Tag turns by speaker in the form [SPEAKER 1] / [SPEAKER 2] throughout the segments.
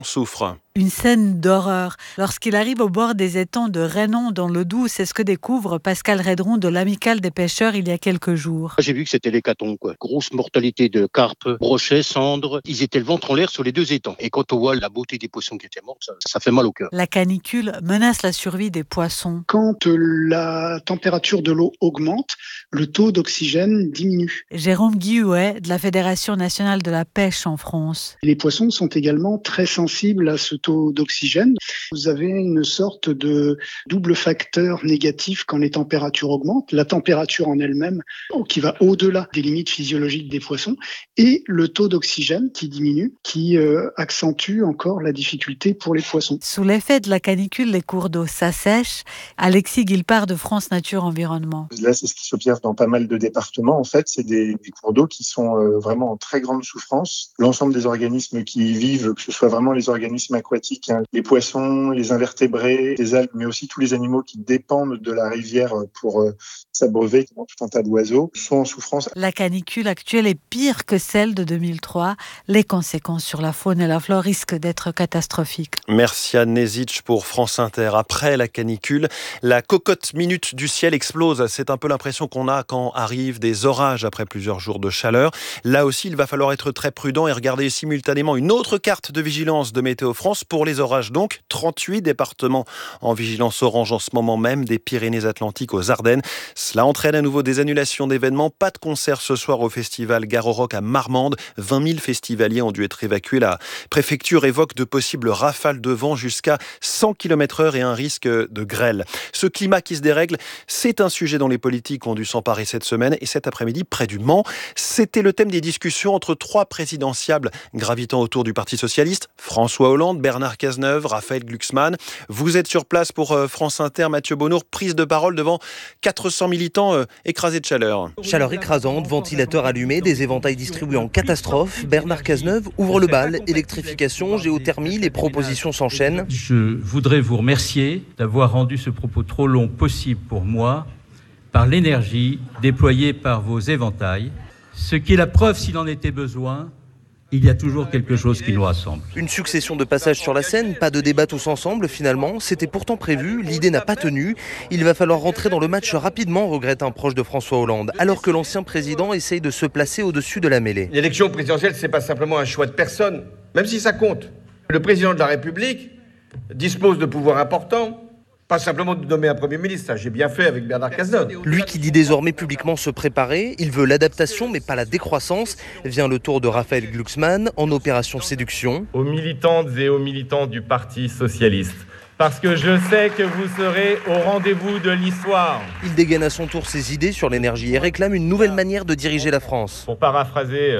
[SPEAKER 1] souffre.
[SPEAKER 2] Une scène d'horreur. Lorsqu'il arrive au bord des étangs de Raynon dans le Doubs, c'est ce que découvre Pascal Redron de l'Amicale des pêcheurs il y a quelques jours.
[SPEAKER 3] J'ai vu que c'était l'hécatombe, quoi. Grosse mortalité de carpes, brochets, cendres. Ils étaient le ventre en l'air sur les 2 étangs. Et quand on voit la beauté des poissons qui étaient morts, ça fait mal au cœur.
[SPEAKER 2] La canicule menace la survie des poissons.
[SPEAKER 4] Quand la température de l'eau augmente, le taux d'oxygène diminue.
[SPEAKER 2] Jérôme Guillouet de la Fédération nationale de la pêche en France.
[SPEAKER 4] Les poissons sont également très sensibles à ce taux d'oxygène. Vous avez une sorte de double facteur négatif quand les températures augmentent. La température en elle-même qui va au-delà des limites physiologiques des poissons et le taux d'oxygène qui diminue, qui accentue encore la difficulté pour les poissons.
[SPEAKER 2] Sous l'effet de la canicule, les cours d'eau s'assèchent. Alexis Guilpard de France Nature Environnement.
[SPEAKER 5] Là, c'est ce qui s'observe dans pas mal de départements. En fait, c'est des cours d'eau qui sont vraiment en très grande souffrance. L'ensemble des organismes qui y vivent, que ce soit vraiment les organismes aquatiques, les poissons, les invertébrés, les algues, mais aussi tous les animaux qui dépendent de la rivière pour s'abreuver, tout un tas d'oiseaux, sont en souffrance.
[SPEAKER 2] La canicule actuelle est pire que celle de 2003. Les conséquences sur la faune et la flore risquent d'être catastrophiques.
[SPEAKER 1] Merci Anne Nezitch pour France Inter. Après la canicule, la cocotte minute du ciel explose. C'est un peu l'impression qu'on a quand arrivent des orages après plusieurs jours de chaleur. Là aussi, il va falloir être très prudent et regarder simultanément une autre carte de vigilance de Météo France pour les orages. Donc, 38 départements en vigilance orange en ce moment même, des Pyrénées-Atlantiques aux Ardennes. Cela entraîne à nouveau des annulations d'événements. Pas de concert ce soir au festival Gare au Roc à Marmande. 20 000 festivaliers ont dû être évacués. La préfecture évoque de possibles rafales de vent jusqu'à 100 km/h et un risque de grêle. Ce climat qui se dérègle, c'est un sujet dont les politiques ont dû s'emparer cette semaine et cet après-midi près du Mans. C'était le thème des discussions entre 3 présidentiables gravitant autour du Parti socialiste. François Hollande, Bernard Cazeneuve, Raphaël Glucksmann. Vous êtes sur place pour France Inter. Mathieu Bonnour, prise de parole devant 400 militants écrasés de chaleur.
[SPEAKER 6] Chaleur écrasante, ventilateurs allumés, des éventails distribués en catastrophe. Bernard Cazeneuve ouvre le bal. Électrification, géothermie, les propositions s'enchaînent.
[SPEAKER 7] Je voudrais vous remercier d'avoir rendu ce propos trop long possible pour moi par l'énergie déployée par vos éventails, ce qui est la preuve, s'il en était besoin, il y a toujours quelque chose qui nous rassemble.
[SPEAKER 6] Une succession de passages sur la scène, pas de débat tous ensemble finalement, c'était pourtant prévu, l'idée n'a pas tenu. Il va falloir rentrer dans le match rapidement, regrette un proche de François Hollande, alors que l'ancien président essaye de se placer au-dessus de la mêlée.
[SPEAKER 8] L'élection présidentielle, c'est pas simplement un choix de personne, même si ça compte. Le président de la République dispose de pouvoirs importants, pas simplement de nommer un Premier ministre, ça j'ai bien fait avec Bernard Cazeneuve.
[SPEAKER 6] Lui qui dit désormais publiquement se préparer, il veut l'adaptation mais pas la décroissance. Vient le tour de Raphaël Glucksmann en opération séduction.
[SPEAKER 9] Aux militantes et aux militants du Parti socialiste, parce que je sais que vous serez au rendez-vous de l'histoire.
[SPEAKER 6] Il dégaine à son tour ses idées sur l'énergie et réclame une nouvelle manière de diriger la France.
[SPEAKER 9] Pour paraphraser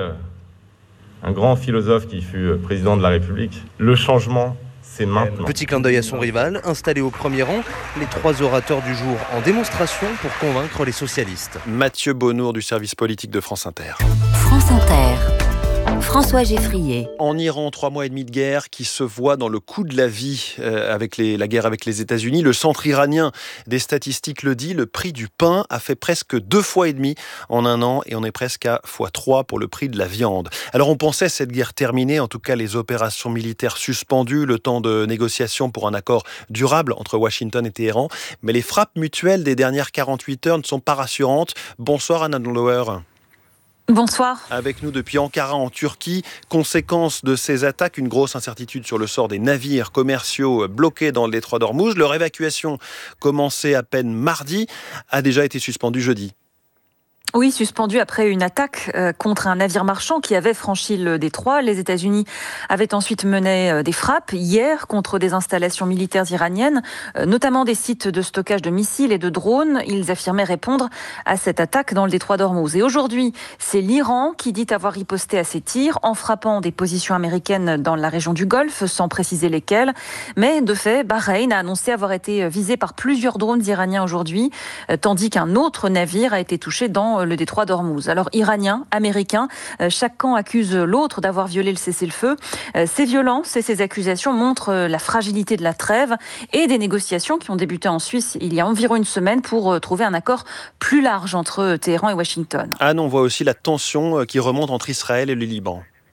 [SPEAKER 9] un grand philosophe qui fut président de la République, le changement, c'est maintenant.
[SPEAKER 6] Petit clin d'œil à son rival, installé au premier rang, les 3 orateurs du jour en démonstration pour convaincre les socialistes.
[SPEAKER 1] Mathieu Bonnour du service politique de France Inter.
[SPEAKER 10] France Inter. François Geffrier.
[SPEAKER 1] En Iran, 3 mois et demi de guerre qui se voit dans le coût de la vie avec la guerre avec les États-Unis. Le centre iranien des statistiques le dit, le prix du pain a fait presque 2,5 fois en un an et on est presque à x3 pour le prix de la viande. Alors on pensait cette guerre terminée, en tout cas les opérations militaires suspendues, le temps de négociation pour un accord durable entre Washington et Téhéran. Mais les frappes mutuelles des dernières 48 heures ne sont pas rassurantes. Bonsoir Anna Lower.
[SPEAKER 11] Bonsoir.
[SPEAKER 1] Avec nous depuis Ankara en Turquie, conséquence de ces attaques, une grosse incertitude sur le sort des navires commerciaux bloqués dans le détroit d'Ormuz. Leur évacuation, commencée à peine mardi, a déjà été suspendue jeudi.
[SPEAKER 11] Oui, suspendu après une attaque contre un navire marchand qui avait franchi le détroit. Les États-Unis avaient ensuite mené des frappes hier contre des installations militaires iraniennes, notamment des sites de stockage de missiles et de drones. Ils affirmaient répondre à cette attaque dans le détroit d'Ormuz. Et aujourd'hui, c'est l'Iran qui dit avoir riposté à ces tirs en frappant des positions américaines dans la région du Golfe, sans préciser lesquelles. Mais de fait, Bahreïn a annoncé avoir été visé par plusieurs drones iraniens aujourd'hui, tandis qu'un autre navire a été touché dans le détroit d'Ormuz. Alors, Iraniens, Américains, chaque camp accuse l'autre d'avoir violé le cessez-le-feu. Ces violences et ces accusations montrent la fragilité de la trêve et des négociations qui ont débuté en Suisse il y a environ une semaine pour trouver un accord plus large entre Téhéran et Washington.
[SPEAKER 1] Anne, on voit aussi la tension qui remonte entre Israël et le Liban.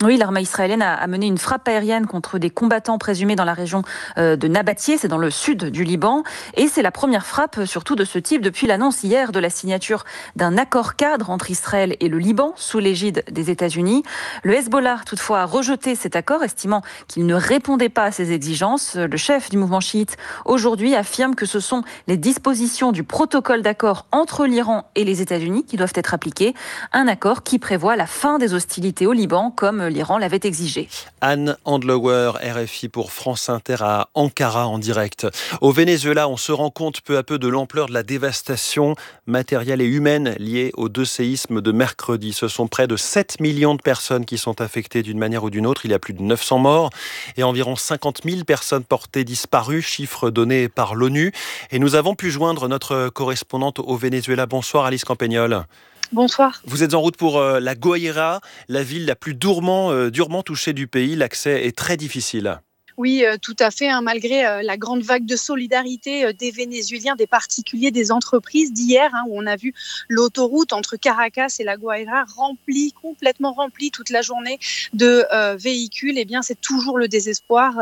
[SPEAKER 11] Oui, l'armée israélienne a mené une frappe aérienne contre des combattants présumés dans la région de Nabatieh, c'est dans le sud du Liban. Et c'est la première frappe surtout de ce type depuis l'annonce hier de la signature d'un accord cadre entre Israël et le Liban sous l'égide des États-Unis. Le Hezbollah, toutefois, a rejeté cet accord, estimant qu'il ne répondait pas à ses exigences. Le chef du mouvement chiite, aujourd'hui, affirme que ce sont les dispositions du protocole d'accord entre l'Iran et les États-Unis qui doivent être appliquées. Un accord qui prévoit la fin des hostilités au Liban, comme l'Iran l'avait exigé.
[SPEAKER 1] Anne Handlower, RFI pour France Inter à Ankara en direct. Au Venezuela, on se rend compte peu à peu de l'ampleur de la dévastation matérielle et humaine liée aux 2 séismes de mercredi. Ce sont près de 7 millions de personnes qui sont affectées d'une manière ou d'une autre. Il y a plus de 900 morts et environ 50 000 personnes portées disparues, chiffre donné par l'ONU. Et nous avons pu joindre notre correspondante au Venezuela. Bonsoir Alice Campagnol.
[SPEAKER 12] Bonsoir.
[SPEAKER 1] Vous êtes en route pour la Guaira, la ville la plus durement touchée du pays. L'accès est très difficile.
[SPEAKER 12] Oui, tout à fait. Malgré la grande vague de solidarité des Vénézuéliens, des particuliers, des entreprises d'hier, où on a vu l'autoroute entre Caracas et la Guaira complètement remplie toute la journée de véhicules. Eh bien, c'est toujours le désespoir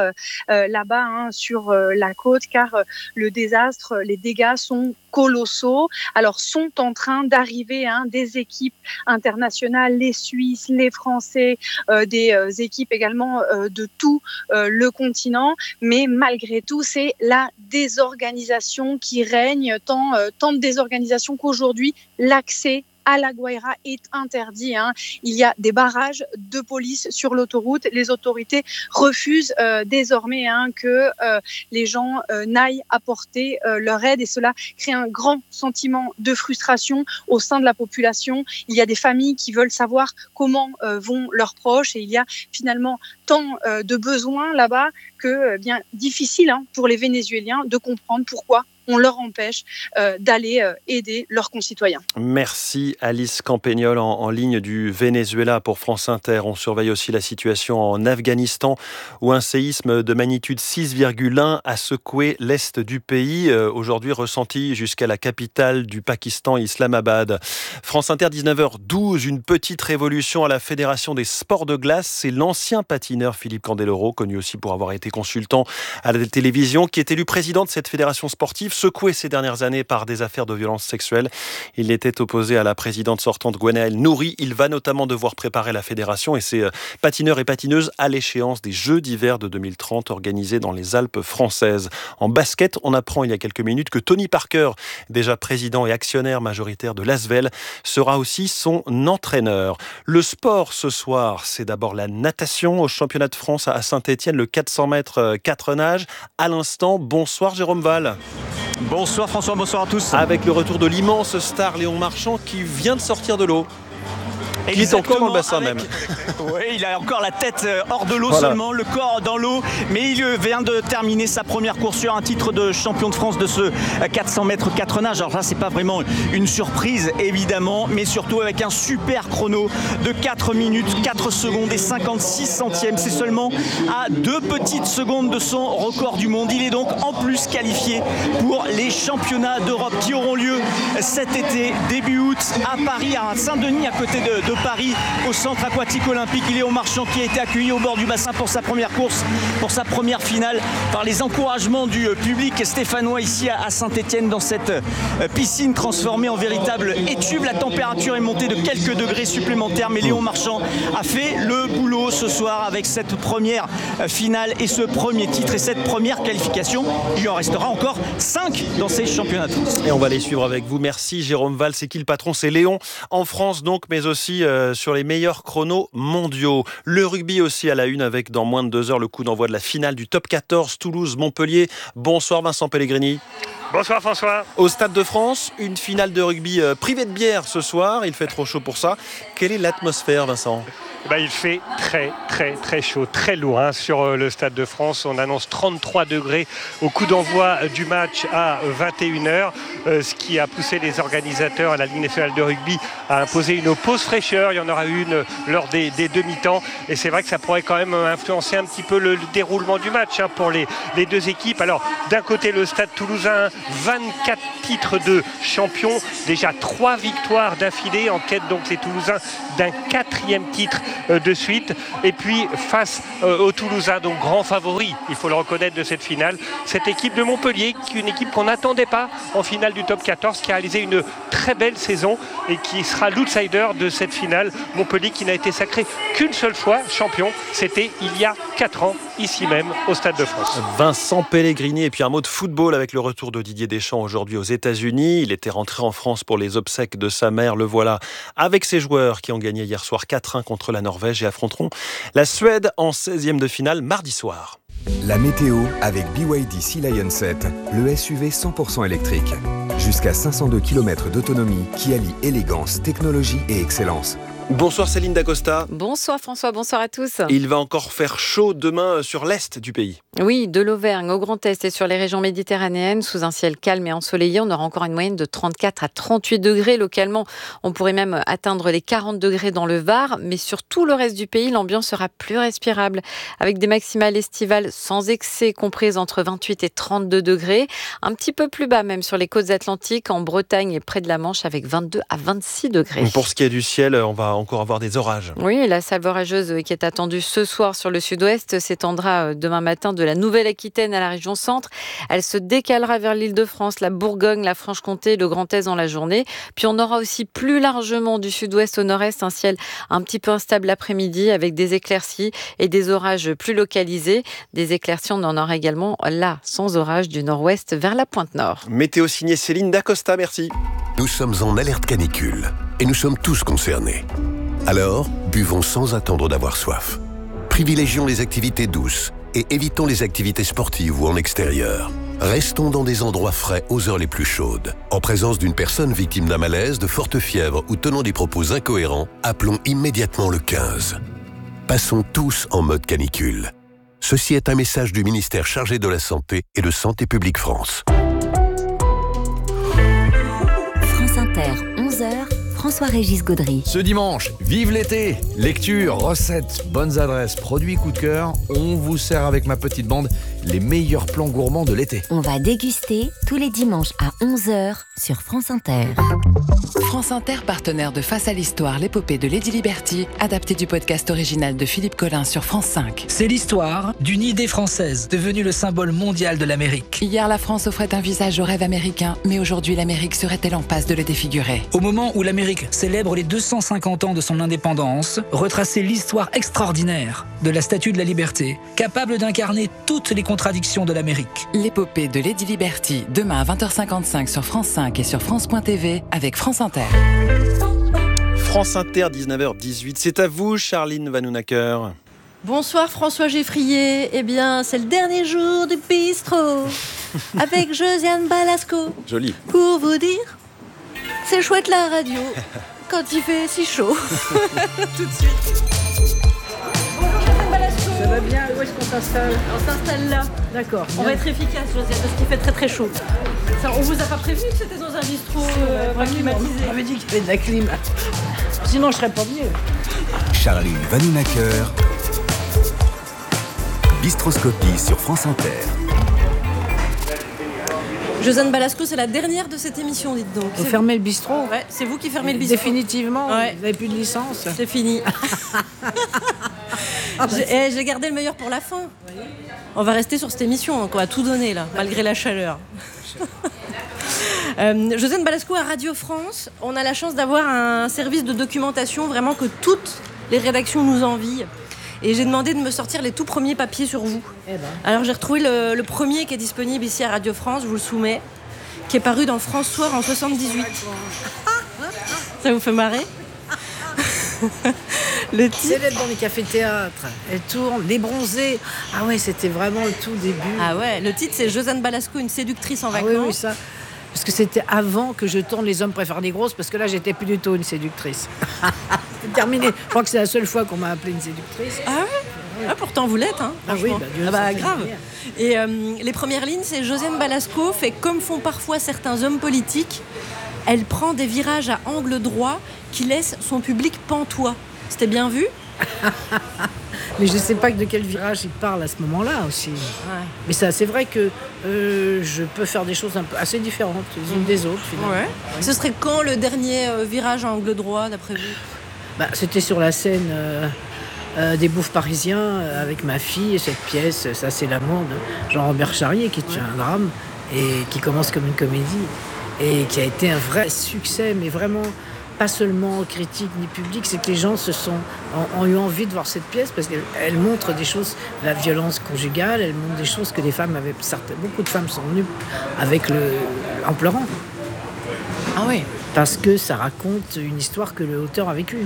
[SPEAKER 12] là-bas sur la côte, car le désastre, les dégâts sont colossaux. Alors, sont en train d'arriver des équipes internationales, les Suisses, les Français, des équipes également de tout le continent, mais malgré tout, c'est la désorganisation qui règne, tant de désorganisation qu'aujourd'hui, l'accès à la Guaira est interdit. Il y a des barrages de police sur l'autoroute. Les autorités refusent désormais que les gens n'aillent apporter leur aide, et cela crée un grand sentiment de frustration au sein de la population. Il y a des familles qui veulent savoir comment vont leurs proches, et il y a finalement tant de besoins là-bas que bien difficile pour les Vénézuéliens de comprendre pourquoi on leur empêche d'aller aider leurs concitoyens.
[SPEAKER 1] Merci Alice Campagnol en ligne du Venezuela pour France Inter. On surveille aussi la situation en Afghanistan où un séisme de magnitude 6,1 a secoué l'est du pays, aujourd'hui ressenti jusqu'à la capitale du Pakistan, Islamabad. France Inter, 19h12, une petite révolution à la Fédération des sports de glace. C'est l'ancien patineur Philippe Candeloro, connu aussi pour avoir été consultant à la télévision, qui est élu président de cette fédération sportive, secoué ces dernières années par des affaires de violence sexuelle. Il était opposé à la présidente sortante Gwenaëlle Nouri. Il va notamment devoir préparer la fédération et ses patineurs et patineuses à l'échéance des Jeux d'hiver de 2030 organisés dans les Alpes françaises. En basket, on apprend il y a quelques minutes que Tony Parker, déjà président et actionnaire majoritaire de l'Asvel, sera aussi son entraîneur. Le sport ce soir, c'est d'abord la natation au championnat de France à Saint-Étienne, le 400 mètres 4 nages. À l'instant, bonsoir Jérôme Val.
[SPEAKER 13] Bonsoir François, bonsoir à tous.
[SPEAKER 1] Avec le retour de l'immense star Léon Marchand qui vient de sortir de l'eau. Il est encore dans le bassin même.
[SPEAKER 13] Oui, il a encore la tête hors de l'eau seulement, le corps dans l'eau. Mais il vient de terminer sa première course sur un titre de champion de France de ce 400 mètres 4 nages. Alors là, c'est pas vraiment une surprise, évidemment, mais surtout avec un super chrono de 4 minutes, 4 secondes et 56 centièmes. C'est seulement à 2 petites secondes de son record du monde. Il est donc en plus qualifié pour les championnats d'Europe qui auront lieu cet été, début août, à Paris, à Saint-Denis, à côté de Paris, au centre aquatique olympique. Léon Marchand qui a été accueilli au bord du bassin pour sa première course, pour sa première finale, par les encouragements du public stéphanois ici à Saint-Étienne, dans cette piscine transformée en véritable étuve. La température est montée de quelques degrés supplémentaires, mais Léon Marchand a fait le boulot ce soir avec cette première finale et ce premier titre et cette première qualification. Il en restera encore 5 dans ces championnats de France.
[SPEAKER 1] Et on va les suivre avec vous. Merci Jérôme Val. C'est qui le patron? C'est Léon, en France donc, mais aussi sur les meilleurs chronos mondiaux. Le rugby aussi à la une avec dans moins de 2 heures le coup d'envoi de la finale du top 14 Toulouse-Montpellier. Bonsoir Vincent Pellegrini.
[SPEAKER 14] Bonsoir François.
[SPEAKER 1] Au Stade de France, une finale de rugby privée de bière ce soir. Il fait trop chaud pour ça. Quelle est l'atmosphère, Vincent ?
[SPEAKER 14] Il fait très chaud, très lourd sur le Stade de France. On annonce 33 degrés au coup d'envoi du match à 21h, ce qui a poussé les organisateurs à la Ligue nationale de rugby à imposer une pause fraîcheur. Il y en aura une lors des demi-temps et c'est vrai que ça pourrait quand même influencer un petit peu le déroulement du match pour les deux équipes. Alors d'un côté le Stade toulousain 24 titres de champion, déjà 3 victoires d'affilée en quête donc les Toulousains d'un 4e titre de suite. Et puis face aux Toulousains, donc grand favori, il faut le reconnaître, de cette finale, cette équipe de Montpellier, qui est une équipe qu'on n'attendait pas en finale du top 14, qui a réalisé une très belle saison et qui sera l'outsider de cette finale. Montpellier qui n'a été sacré qu'une seule fois champion, c'était il y a 4 ans, ici même au Stade de France.
[SPEAKER 1] Vincent Pellegrini, et puis un mot de football avec le retour de Didier Deschamps aujourd'hui aux États-Unis. Il était rentré en France pour les obsèques de sa mère, le voilà avec ses joueurs qui ont gagné hier soir 4-1 contre la Norvège et affronteront la Suède en 16e de finale mardi soir.
[SPEAKER 15] La météo avec BYD Sea Lion 7, le SUV 100% électrique. Jusqu'à 502 km d'autonomie qui allie élégance, technologie et excellence.
[SPEAKER 1] Bonsoir Céline Dacosta.
[SPEAKER 16] Bonsoir François, bonsoir à tous.
[SPEAKER 1] Il va encore faire chaud demain sur l'est du pays.
[SPEAKER 16] Oui, de l'Auvergne au Grand Est et sur les régions méditerranéennes, sous un ciel calme et ensoleillé, on aura encore une moyenne de 34 à 38 degrés. Localement, on pourrait même atteindre les 40 degrés dans le Var, mais sur tout le reste du pays, l'ambiance sera plus respirable, avec des maximales estivales sans excès comprises entre 28 et 32 degrés. Un petit peu plus bas même sur les côtes atlantiques, en Bretagne et près de la Manche, avec 22 à 26 degrés.
[SPEAKER 1] Pour ce qui est du ciel, on va encore avoir des orages.
[SPEAKER 16] Oui, la salve orageuse qui est attendue ce soir sur le sud-ouest s'étendra demain matin de la Nouvelle-Aquitaine à la région centre. Elle se décalera vers l'Île-de-France, la Bourgogne, la Franche-Comté, le Grand Est dans la journée. Puis on aura aussi plus largement du sud-ouest au nord-est un ciel un petit peu instable l'après-midi avec des éclaircies et des orages plus localisés. Des éclaircies, on en aura également là, sans orage, du nord-ouest vers la pointe nord.
[SPEAKER 1] Météo signée Céline Dacosta, merci.
[SPEAKER 17] Nous sommes en alerte canicule et nous sommes tous concernés. Alors, buvons sans attendre d'avoir soif. Privilégions les activités douces et évitons les activités sportives ou en extérieur. Restons dans des endroits frais aux heures les plus chaudes. En présence d'une personne victime d'un malaise, de forte fièvre ou tenant des propos incohérents, appelons immédiatement le 15. Passons tous en mode canicule. Ceci est un message du ministère chargé de la Santé et de Santé publique France.
[SPEAKER 10] France Inter, 11h. François-Régis Gaudry.
[SPEAKER 18] Ce dimanche, vive l'été! Lecture, recettes, bonnes adresses, produits coup de cœur. On vous sert avec ma petite bande les meilleurs plans gourmands de l'été.
[SPEAKER 10] On va déguster tous les dimanches à 11h sur France Inter.
[SPEAKER 19] France Inter, partenaire de Face à l'Histoire, l'épopée de Lady Liberty, adapté du podcast original de Philippe Collin sur France 5.
[SPEAKER 20] C'est l'histoire d'une idée française, devenue le symbole mondial de l'Amérique.
[SPEAKER 19] Hier, la France offrait un visage au rêve américain, mais aujourd'hui, l'Amérique serait-elle en passe de le défigurer?
[SPEAKER 20] Au moment où l'Amérique célèbre les 250 ans de son indépendance, retracer l'histoire extraordinaire de la Statue de la Liberté, capable d'incarner toutes les contradictions de l'Amérique.
[SPEAKER 19] L'épopée de Lady Liberty, demain à 20h55 sur France 5 et sur France.tv avec France Inter.
[SPEAKER 1] France Inter, 19h18. C'est à vous, Charline Vanhoenacker.
[SPEAKER 21] Bonsoir François Geffrier. Eh bien, c'est le dernier jour du bistrot avec Josiane Balasco.
[SPEAKER 1] Joli.
[SPEAKER 21] Pour vous dire, c'est chouette la radio quand il fait si chaud. Tout de suite. Bonjour Josiane Balasco.
[SPEAKER 22] Ça va bien, où est-ce qu'on s'installe?
[SPEAKER 21] On s'installe là.
[SPEAKER 22] D'accord.
[SPEAKER 21] On va être efficace, Josiane, parce qu'il fait très très chaud. Ça, on vous a pas prévenu que c'était dans un bistrot pas climatisé?
[SPEAKER 22] On avait dit qu'il y avait de la clim. Sinon, je serais pas venu.
[SPEAKER 15] Charline Vanhoenacker. Bistroscopie sur France Inter.
[SPEAKER 21] Josiane Balasco, c'est la dernière de cette émission, dites donc.
[SPEAKER 22] Vous fermez le bistrot?
[SPEAKER 21] Ouais, c'est vous qui fermez le bistrot.
[SPEAKER 22] Définitivement?
[SPEAKER 21] Ouais.
[SPEAKER 22] Vous n'avez plus de licence?
[SPEAKER 21] C'est fini. J'ai gardé le meilleur pour la fin. On va rester sur cette émission, hein, on va tout donner là, malgré la chaleur. Josiane Balasco à Radio France, on a la chance d'avoir un service de documentation vraiment que toutes les rédactions nous envient. Et j'ai demandé de me sortir les tout premiers papiers sur vous. Alors j'ai retrouvé le premier qui est disponible ici à Radio France, je vous le soumets, qui est paru dans France Soir en 78. Ça vous fait marrer?
[SPEAKER 22] Le titre... C'est d'être dans les cafés-théâtres. Elle tourne, les bronzés. Ah ouais, c'était vraiment le tout début.
[SPEAKER 21] Ah ouais, le titre c'est Josiane Balasco, une séductrice en vacances.
[SPEAKER 22] Oui, oui, ça. Parce que c'était avant que je tourne Les hommes préfèrent les grosses, parce que là, j'étais plus du tout une séductrice. C'est terminé. Je crois que c'est la seule fois qu'on m'a appelée une séductrice.
[SPEAKER 21] Ah ouais? Ah, pourtant, vous l'êtes, hein?
[SPEAKER 22] Ah oui,
[SPEAKER 21] grave. Et les premières lignes, c'est Josiane Balasco fait comme font parfois certains hommes politiques. Elle prend des virages à angle droit qui laissent son public pantois. C'était bien vu?
[SPEAKER 22] Mais je ne sais pas de quel virage il parle à ce moment-là aussi. Ouais. Mais ça, c'est vrai que je peux faire des choses un peu assez différentes les unes des autres, finalement.
[SPEAKER 21] Ouais. Ce serait quand le dernier virage à angle droit, d'après vous ?
[SPEAKER 22] C'était sur la scène des Bouffes parisiens avec ma fille. Et cette pièce, ça c'est l'amour de Jean-Robert Charrier, qui est un drame et qui commence comme une comédie et qui a été un vrai succès, mais vraiment pas seulement critique ni public, c'est que les gens ont eu envie de voir cette pièce parce qu'elle montre des choses, la violence conjugale, elle montre des choses que les femmes avaient, beaucoup de femmes sont venues en pleurant.
[SPEAKER 21] Ah oui.
[SPEAKER 22] Parce que ça raconte une histoire que l'auteur a vécue.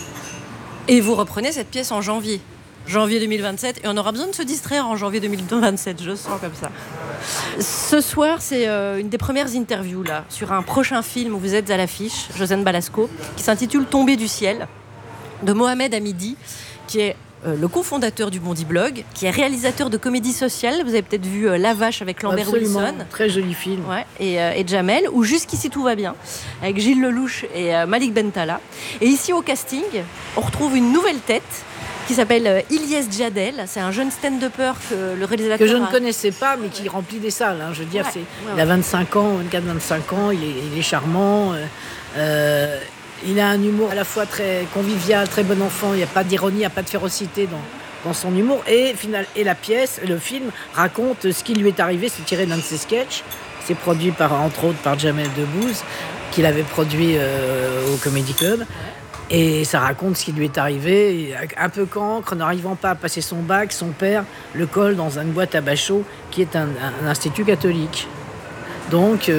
[SPEAKER 21] Et vous reprenez cette pièce en janvier 2027, et on aura besoin de se distraire en janvier 2027, je sens comme ça. Ce soir, c'est une des premières interviews là, sur un prochain film où vous êtes à l'affiche, Josiane Balasco, qui s'intitule Tombé du ciel, de Mohamed Hamidi, qui est le cofondateur du Bondi Blog, qui est réalisateur de comédie sociale. Vous avez peut-être vu La Vache avec Lambert Wilson.
[SPEAKER 22] Très joli film.
[SPEAKER 21] Ouais, et Jamel, ou Jusqu'ici tout va bien, avec Gilles Lelouch et Malik Bentala. Et ici au casting, on retrouve une nouvelle tête qui s'appelle Ilyes Djadel. C'est un jeune stand-upper que le réalisateur...
[SPEAKER 22] Que je ne connaissais pas, mais qui remplit des salles. Je veux dire, il a 25 ans, 24-25 ans, il est charmant. Il a un humour à la fois très convivial, très bon enfant. Il n'y a pas d'ironie, il n'y a pas de férocité dans son humour. Et la pièce, le film, raconte ce qui lui est arrivé. C'est tiré d'un de ses sketchs. C'est produit entre autres par Jamel Debbouze, qu'il avait produit au Comedy Club. Et ça raconte ce qui lui est arrivé. Un peu cancre, n'arrivant pas à passer son bac, son père le colle dans une boîte à Bachot, qui est un institut catholique. Donc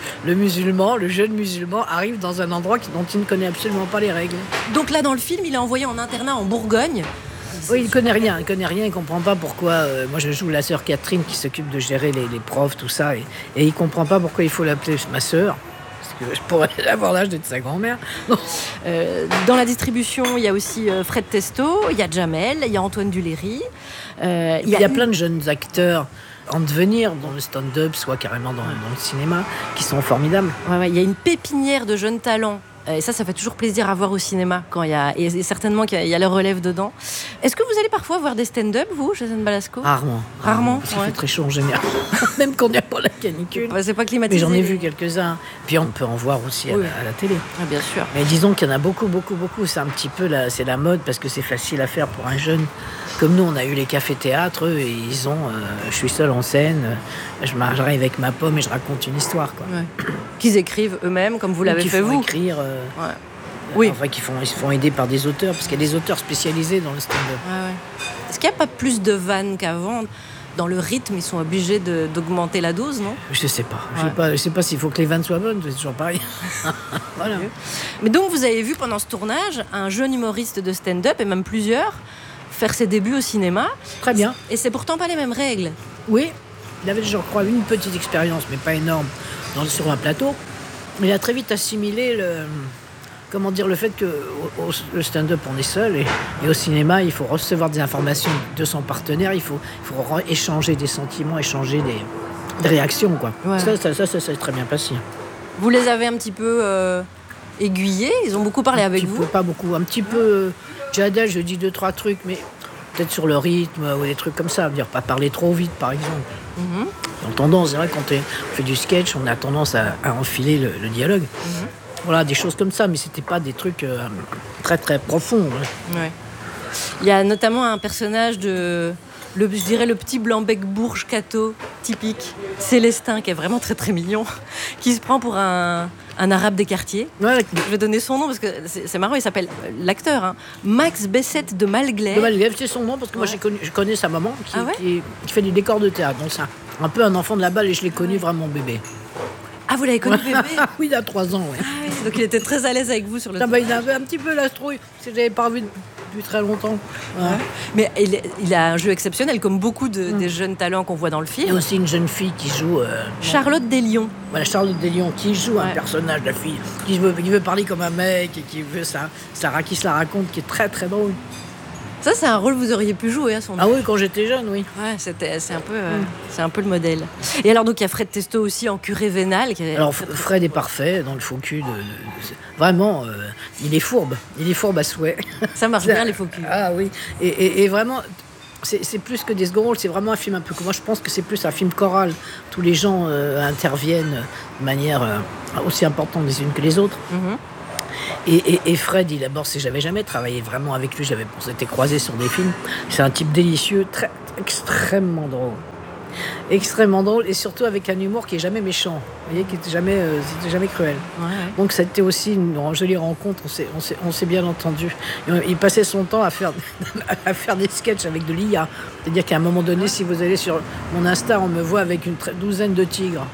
[SPEAKER 22] le jeune musulman arrive dans un endroit dont il ne connaît absolument pas les règles.
[SPEAKER 21] Donc là, dans le film, il est envoyé en internat en Bourgogne.
[SPEAKER 22] Oui, il connaît rien, il comprend pas pourquoi. Moi, je joue la sœur Catherine qui s'occupe de gérer les profs, tout ça, et il comprend pas pourquoi il faut l'appeler ma sœur. Je pourrais avoir l'âge de sa grand-mère.
[SPEAKER 21] Dans la distribution, il y a aussi Fred Testo, il y a Jamel, il y a Antoine Duléry.
[SPEAKER 22] Il y a plein de jeunes acteurs en devenir dans le stand-up, soit carrément dans le cinéma, qui sont formidables.
[SPEAKER 21] Ouais, il y a une pépinière de jeunes talents. Et ça fait toujours plaisir à voir au cinéma, et certainement qu'il y a leur relève dedans. Est-ce que vous allez parfois voir des stand-up, vous, Josiane Balasco ?
[SPEAKER 22] Rarement. Parce qu'il fait très chaud en général. Même quand il n'y a pas la canicule.
[SPEAKER 21] C'est pas climatisé.
[SPEAKER 22] Mais j'en ai vu quelques-uns. Puis on peut en voir aussi à la télé.
[SPEAKER 21] Ah, bien sûr.
[SPEAKER 22] Mais disons qu'il y en a beaucoup. C'est un petit peu c'est la mode, parce que c'est facile à faire pour un jeune. Comme nous, on a eu les cafés-théâtres, eux, et ils ont... je suis seul en scène, j'arrive avec ma pomme et je raconte une histoire.
[SPEAKER 21] Ouais. Qu'ils écrivent eux-mêmes, comme vous l'avez fait vous.
[SPEAKER 22] Écrire... Oui. Enfin, ils se font aider par des auteurs, parce qu'il y a des auteurs spécialisés dans le stand-up.
[SPEAKER 21] Ouais. Est-ce qu'il n'y a pas plus de vannes qu'avant ? Dans le rythme, ils sont obligés d'augmenter la dose, non ?
[SPEAKER 22] Je sais pas. Je sais pas s'il faut que les vannes soient bonnes, c'est toujours pareil. Voilà.
[SPEAKER 21] Mais donc, vous avez vu pendant ce tournage un jeune humoriste de stand-up, et même plusieurs, faire ses débuts au cinéma.
[SPEAKER 22] Très bien.
[SPEAKER 21] Et c'est pourtant pas les mêmes règles.
[SPEAKER 22] Oui, il avait, je crois, une petite expérience, mais pas énorme, sur un plateau. Il a très vite assimilé le fait que le stand-up, on est seul, et au cinéma, il faut recevoir des informations de son partenaire, il faut échanger des sentiments, échanger des réactions, quoi. Ouais. Ça s'est très bien passé.
[SPEAKER 21] Vous les avez un petit peu aiguillés ? Ils ont beaucoup parlé avec vous ?
[SPEAKER 22] Pas beaucoup, un petit peu. Jadel, je dis 2-3 trucs, mais peut-être sur le rythme ou des trucs comme ça, dire pas parler trop vite, par exemple. Mm-hmm. En tendance, c'est vrai, quand on fait du sketch, on a tendance à enfiler le dialogue. Mm-hmm. Voilà, des choses comme ça, mais c'était pas des trucs très très profonds.
[SPEAKER 21] Ouais. Il y a notamment un personnage je dirais le petit blanc-bec bourge cato typique, Célestin, qui est vraiment très très mignon, qui se prend pour un arabe des quartiers. Ouais. Je vais donner son nom parce que c'est marrant, il s'appelle l'acteur, Max Bessette de Malglaive.
[SPEAKER 22] De Malglaive, c'est son nom parce que moi je connais sa maman qui fait du décor de théâtre. Donc c'est un peu un enfant de la balle et je l'ai connu vraiment bébé.
[SPEAKER 21] Ah, vous l'avez connu bébé ?
[SPEAKER 22] Oui, il a 3 ans. Ouais.
[SPEAKER 21] Ah, oui. Donc il était très à l'aise avec vous sur le
[SPEAKER 22] tournage. Il avait un petit peu la trouille, parce que je l'avais pas vu depuis très longtemps. Ouais.
[SPEAKER 21] Mais il a un jeu exceptionnel, comme beaucoup des jeunes talents qu'on voit dans le film.
[SPEAKER 22] Il y a aussi une jeune fille qui joue...
[SPEAKER 21] Charlotte Deslions.
[SPEAKER 22] Voilà, Charlotte Deslions, qui joue un personnage, la fille, qui veut parler comme un mec, et qui veut qui se la raconte, qui est très très drôle.
[SPEAKER 21] Ça, c'est un rôle que vous auriez pu jouer à son âge.
[SPEAKER 22] Ah oui, quand j'étais jeune, oui.
[SPEAKER 21] Ouais, c'est un peu le modèle. Et alors, donc, il y a Fred Testo aussi en curé vénal.
[SPEAKER 22] Alors, Fred est parfait dans le faux cul. Vraiment, il est fourbe. Il est fourbe à souhait.
[SPEAKER 21] Ça marche bien, les faux culs.
[SPEAKER 22] Ah oui. Et vraiment, c'est plus que des second rôles. C'est vraiment un film un peu... Moi, je pense que c'est plus un film choral. Tous les gens interviennent de manière aussi importante les unes que les autres. Mm-hmm. Et Fred, j'avais jamais travaillé vraiment avec lui. On s'était croisés sur des films. C'est un type délicieux, extrêmement drôle. Extrêmement drôle et surtout avec un humour qui est jamais méchant, vous voyez, qui était jamais cruel. Ouais. Donc c'était aussi une jolie rencontre. On s'est bien entendu. Il passait son temps à faire des sketchs avec de l'IA. C'est-à-dire qu'à un moment donné, si vous allez sur mon Insta, on me voit avec une douzaine de tigres.